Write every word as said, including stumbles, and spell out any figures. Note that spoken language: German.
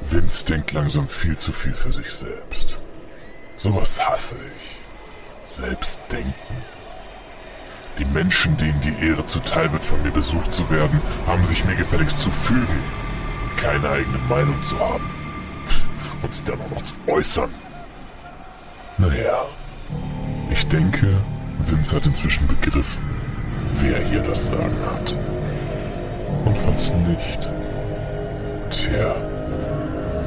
Vince denkt langsam viel zu viel für sich selbst. Sowas hasse ich. Selbstdenken. Die Menschen, denen die Ehre zuteil wird, von mir besucht zu werden, haben sich mir gefälligst zu fügen. Keine eigene Meinung zu haben. Und sie dann auch noch zu äußern. Naja, ich denke, Vince hat inzwischen begriffen, wer hier das Sagen hat. Und falls nicht, tja,